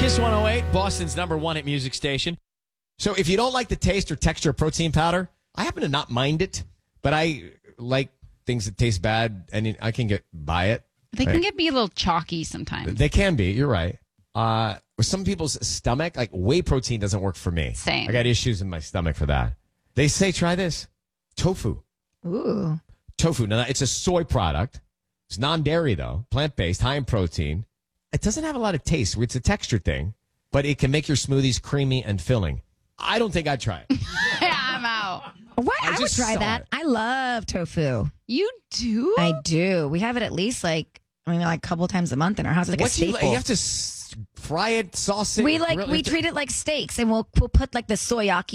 Kiss 108, Boston's #1 hit music station. So if you don't like the taste or texture of protein powder, I happen to not mind it, but I like things that taste bad, and I can get by it. They can be a little chalky sometimes. They can be. You're right. With some people's stomach, like whey protein doesn't work for me. Same. I got issues in my stomach for that. They say try this. Tofu. Ooh. Tofu. Now, it's a soy product. It's non-dairy, though. Plant-based, high in protein. It doesn't have a lot of taste. It's a texture thing, but it can make your smoothies creamy and filling. I don't think I'd try it. Yeah, I'm out. What? I would just try saw that. it. I love tofu. You do? I do. We have it at least like a couple times a month in our house. It's like a staple. You have to fry it, sauce it. We treat it like steaks, and we'll put like the soyaki